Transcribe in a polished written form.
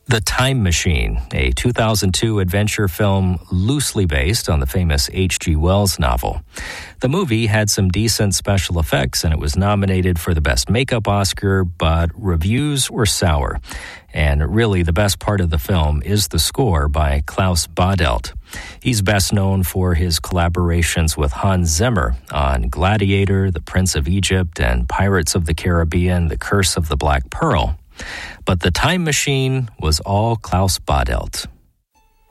The Time Machine, a 2002 adventure film loosely based on the famous H.G. Wells novel. The movie had some decent special effects and it was nominated for the Best Makeup Oscar, but reviews were sour. And really, the best part of the film is the score by Klaus Badelt. He's best known for his collaborations with Hans Zimmer on Gladiator, The Prince of Egypt, and Pirates of the Caribbean, The Curse of the Black Pearl. But The Time Machine was all Klaus Badelt.